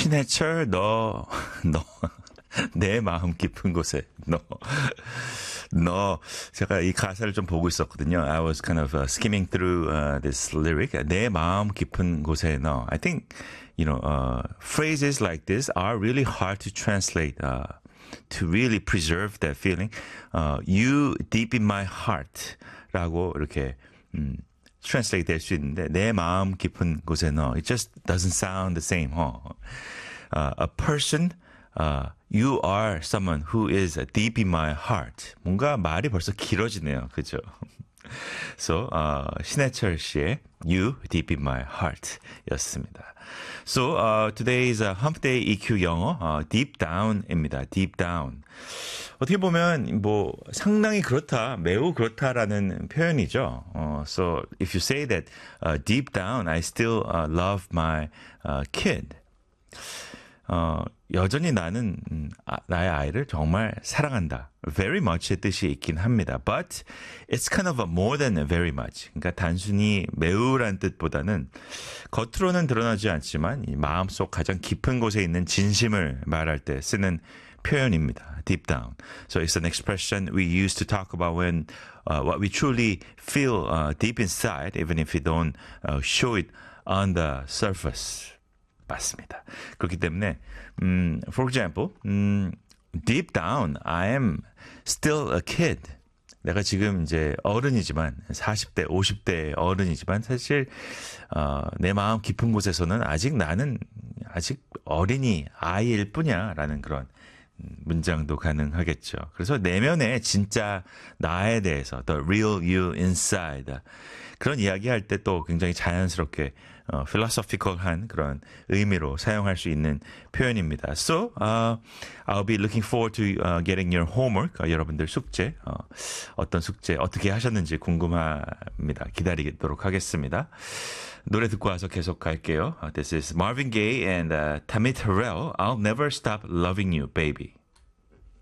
신해철, 내 마음 깊은 곳에, 제가 이 가사를 좀 보고 있었거든요. I was kind of skimming through this lyric. 내 마음 깊은 곳에 너. I think, phrases like this are really hard to translate, to really preserve that feeling. You deep in my heart. 라고 이렇게, translate 될 수 있는데, 내 마음 깊은 곳에 너. It just doesn't sound the same. A person, you are someone who is deep in my heart. 뭔가 말이 벌써 길어지네요. 그죠? So, 신해철 씨의 You Deep in My Heart 였습니다. So, today's Hump Day EQ 영어, Deep Down입니다. Deep Down. 어떻게 보면, 상당히 그렇다, 매우 그렇다라는 표현이죠. So, if you say that, deep down, I still love my kid. 여전히 나는 나의 아이를 정말 사랑한다. Very much의 뜻이 있긴 합니다. But it's kind of more than very much. 그러니까 단순히 매우란 뜻보다는 겉으로는 드러나지 않지만 이 마음속 가장 깊은 곳에 있는 진심을 말할 때 쓰는 표현입니다. Deep down. So it's an expression we use to talk about when what we truly feel deep inside, even if we don't show it on the surface. 맞습니다. 그렇기 때문에, for example, deep down, I am still a kid. 내가 지금 이제 어른이지만, 40대, 50대 어른이지만, 사실, 내 마음 깊은 곳에서는 나는 아직 어린이, 아이일 뿐이야. 라는 그런 문장도 가능하겠죠. 그래서 내면에 진짜 나에 대해서, the real you inside. 그런 이야기 할 때 또 굉장히 자연스럽게 philosophical한 그런 의미로 사용할 수 있는 표현입니다. So, I'll be looking forward to getting your homework. 여러분들 숙제, 어떤 숙제 어떻게 하셨는지 궁금합니다. 기다리도록 하겠습니다. 노래 듣고 와서 계속 갈게요. This is Marvin Gaye and Tammy Terrell. I'll never stop loving you, baby.